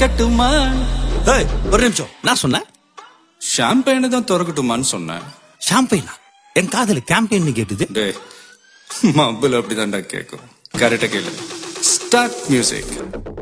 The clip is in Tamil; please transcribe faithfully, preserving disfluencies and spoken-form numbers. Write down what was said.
திறக்கட்டுமா? ஏய், ஒரு நிமிஷம். நான் சொன்னேன் ஷாம்பெயினை தான் திறக்கட்டுமான்னு சொன்னேன். ஷாம்பெயினா? என் காதல கேம்பெயின் கேட்டுது. டேய், மబ్బுல அப்படிதான்டா கேட்கும். கரெக்டா கேளு. Start music.